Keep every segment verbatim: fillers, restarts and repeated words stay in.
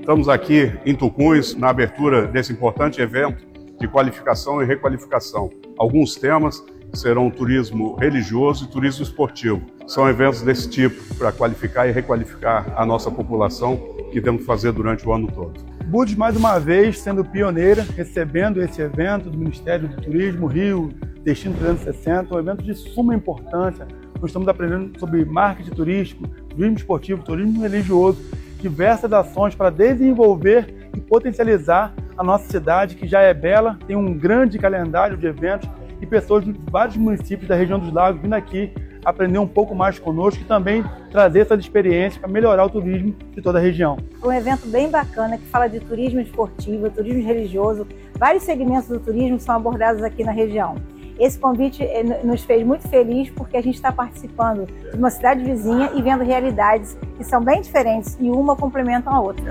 Estamos aqui em Tucuns, na abertura desse importante evento de qualificação e requalificação. Alguns temas serão turismo religioso e turismo esportivo. São eventos desse tipo para qualificar e requalificar a nossa população que temos que fazer durante o ano todo. Búzios, mais uma vez, sendo pioneira, recebendo esse evento do Ministério do Turismo, Rio, Destino trezentos e sessenta, um evento de suma importância. Nós estamos aprendendo sobre marketing turístico, turismo esportivo, turismo religioso, diversas ações para desenvolver e potencializar a nossa cidade, que já é bela, tem um grande calendário de eventos e pessoas de vários municípios da região dos lagos vindo aqui aprender um pouco mais conosco e também trazer essas experiências para melhorar o turismo de toda a região. Um evento bem bacana que fala de turismo esportivo, turismo religioso, vários segmentos do turismo são abordados aqui na região. Esse convite nos fez muito feliz porque a gente está participando de uma cidade vizinha e vendo realidades que são bem diferentes e uma complementa a outra.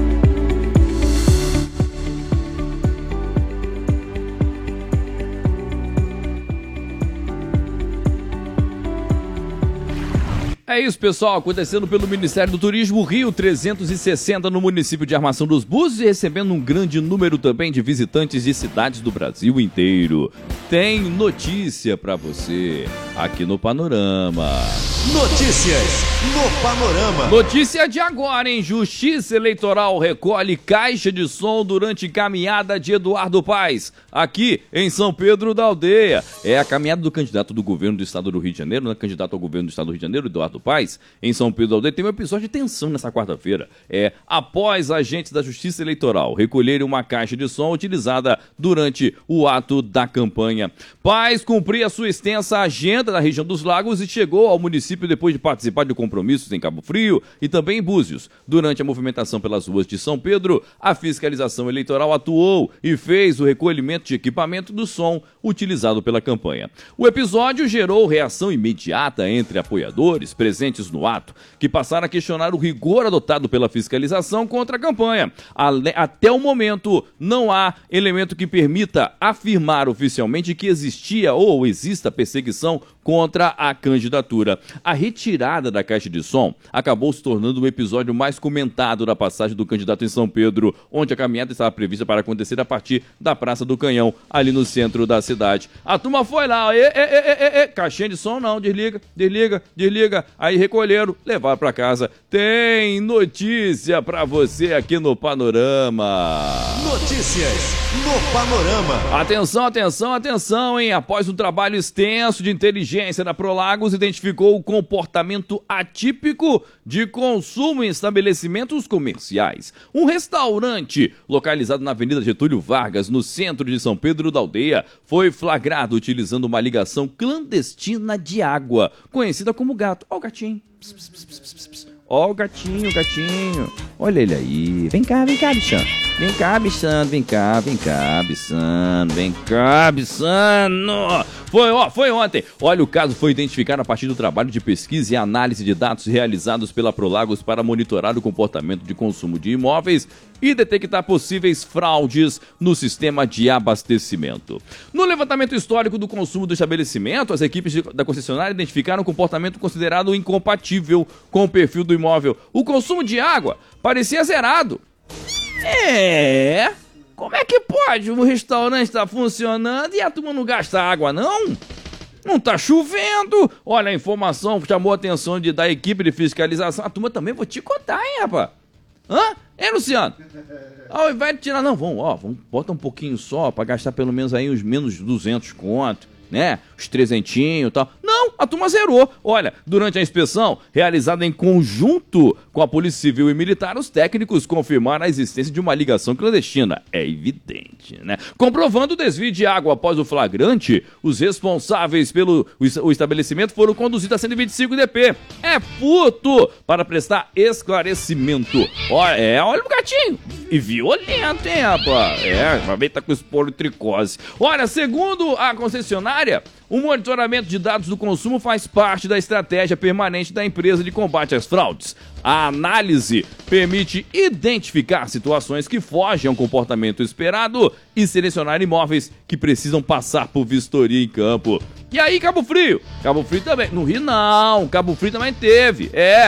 É isso, pessoal, acontecendo pelo Ministério do Turismo, Rio trezentos e sessenta, no município de Armação dos Búzios, e recebendo um grande número também de visitantes de cidades do Brasil inteiro. Tem notícia pra você aqui no Panorama. Notícias no Panorama. Notícia de agora, hein? Justiça Eleitoral recolhe caixa de som durante caminhada de Eduardo Paes, aqui em São Pedro da Aldeia. É a caminhada do candidato do governo do estado do Rio de Janeiro, né? Candidato ao governo do estado do Rio de Janeiro, Eduardo Paes, em São Pedro da Aldeia. Tem um episódio de tensão nessa quarta-feira. É, após agentes da Justiça Eleitoral recolherem uma caixa de som utilizada durante o ato da campanha. Paes cumpria sua extensa agenda na região dos Lagos e chegou ao município depois de participar de compromissos em Cabo Frio e também em Búzios. Durante a movimentação pelas ruas de São Pedro, a fiscalização eleitoral atuou e fez o recolhimento de equipamento do som utilizado pela campanha. O episódio gerou reação imediata entre apoiadores presentes no ato, que passaram a questionar o rigor adotado pela fiscalização contra a campanha. Até o momento, não há elemento que permita afirmar oficialmente que existia ou exista perseguição contra a candidatura. A retirada da caixa de som acabou se tornando o episódio mais comentado da passagem do candidato em São Pedro, onde a caminhada estava prevista para acontecer a partir da Praça do Canhão, ali no centro da cidade. A turma foi lá, e, e, e, e, e, caixinha de som não, desliga, desliga, desliga. Aí recolheram, levaram para casa. Tem notícia para você aqui no Panorama. Notícias no Panorama. Atenção, atenção, atenção, hein? Após um trabalho extenso de inteligência da Prolagos, identificou o comportamento atípico de consumo em estabelecimentos comerciais. Um restaurante localizado na Avenida Getúlio Vargas, no centro de São Pedro da Aldeia, foi flagrado utilizando uma ligação clandestina de água, conhecida como gato. Ó o gatinho. Pss, pss, pss, pss, pss. Ó o gatinho, gatinho. Olha ele aí. Vem cá, vem cá, bichano. Vem cá, bichano, vem cá, vem cá, bichano, vem cá, bichano. Foi, ó, foi ontem. Olha, o caso foi identificado a partir do trabalho de pesquisa e análise de dados realizados pela Prolagos para monitorar o comportamento de consumo de imóveis e detectar possíveis fraudes no sistema de abastecimento. No levantamento histórico do consumo do estabelecimento, as equipes da concessionária identificaram um comportamento considerado incompatível com o perfil do imóvel. O consumo de água parecia zerado. É, como é que pode? O restaurante está funcionando e a turma não gasta água, não? Não tá chovendo. Olha, a informação chamou a atenção de, da equipe de fiscalização. A turma também, vou te contar, hein, rapaz? Hã? Hein, Luciano? Ao invés de tirar, não, vamos, ó, vamos, bota um pouquinho só pra gastar pelo menos aí uns menos duzentos conto, né? Os trezentinhos e tal. Não, a turma zerou. Olha, durante a inspeção, realizada em conjunto com a Polícia Civil e Militar, os técnicos confirmaram a existência de uma ligação clandestina. É evidente, né? Comprovando o desvio de água após o flagrante, os responsáveis pelo o estabelecimento foram conduzidos a cento e vinte e cinco D P. É furto para prestar esclarecimento. Olha, é, olha o gatinho. E violento, hein, rapaz? É, vai ver que tá com esporotricose. Olha, segundo a concessionária, o monitoramento de dados do consumo faz parte da estratégia permanente da empresa de combate às fraudes. A análise permite identificar situações que fogem ao comportamento esperado e selecionar imóveis que precisam passar por vistoria em campo. E aí, Cabo Frio? Cabo Frio também. No Rio não, Cabo Frio também teve. É,